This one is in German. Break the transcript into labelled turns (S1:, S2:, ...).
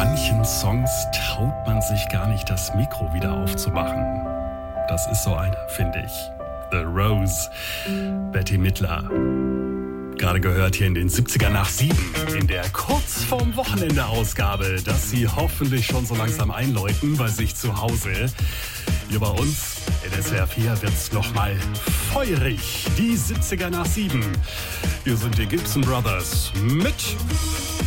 S1: manchen Songs traut man sich gar nicht, das Mikro wieder aufzumachen. Das ist so einer, finde ich. The Rose, Bette Midler. Gerade gehört hier in den 70er nach 7, in der kurz vorm Wochenende Ausgabe, dass Sie hoffentlich schon so langsam einläuten bei sich zu Hause. Hier bei uns in SWR 4 wird's nochmal feurig. Die 70er nach 7. Hier sind die Gibson Brothers mit